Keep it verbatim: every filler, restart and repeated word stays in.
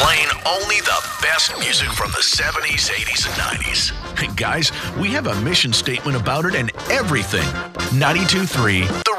Playing only the best music from the seventies, eighties, and nineties. Hey guys, we have a mission statement about it and everything. ninety-two point three The